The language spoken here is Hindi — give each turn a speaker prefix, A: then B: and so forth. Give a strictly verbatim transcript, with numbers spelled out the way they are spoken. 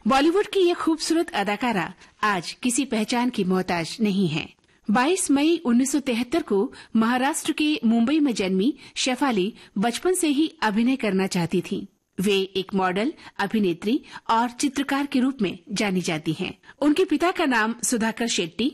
A: बॉलीवुड की ये खूबसूरत अदाकारा आज किसी पहचान की मोहताज नहीं है। बाईस मई उन्नीस सौ तिहत्तर को महाराष्ट्र के मुंबई में जन्मी शेफाली बचपन से ही अभिनय करना चाहती थीं। वे एक मॉडल, अभिनेत्री और चित्रकार के रूप में जानी जाती हैं। उनके पिता का नाम सुधाकर शेट्टी